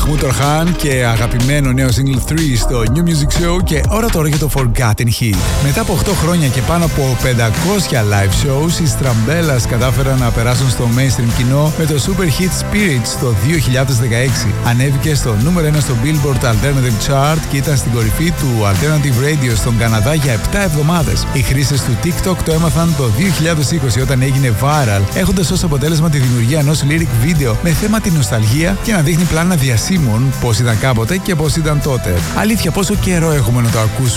Motorhan και αγαπημένο νέο single 3 στο New Music Show και ώρα τώρα για το Forgotten Hit. Μετά από 8 χρόνια και πάνω από 500 live shows, οι Strambelas κατάφεραν να περάσουν στο mainstream κοινό με το super hit Spirits το 2016. Ανέβηκε στο νούμερο 1 στο Billboard Alternative Chart και ήταν στην κορυφή του Alternative Radio στον Καναδά για 7 εβδομάδες. Οι χρήστες του TikTok το έμαθαν το 2020 όταν έγινε viral, έχοντας ως αποτέλεσμα τη δημιουργία ενός lyric video με θέμα τη νοσταλγία και να δείχνει πλάνα διασύμων πώς ήταν κάποτε και πώς ήταν τότε. Αλήθεια, πόσο καιρό έχουμε να το ακούσουμε.